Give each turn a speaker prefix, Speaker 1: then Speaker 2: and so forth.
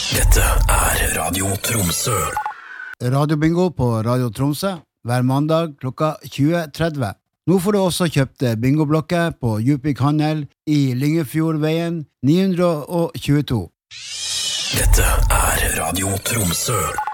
Speaker 1: Dette Radio Tromsø.
Speaker 2: Radiobingo på Radio Tromsø hver mandag klokka 20.30. Nå får du også kjøpt bingoblokker på Djupvik Handel i Lyngefjordveien 922.
Speaker 1: Dette Radio Tromsø.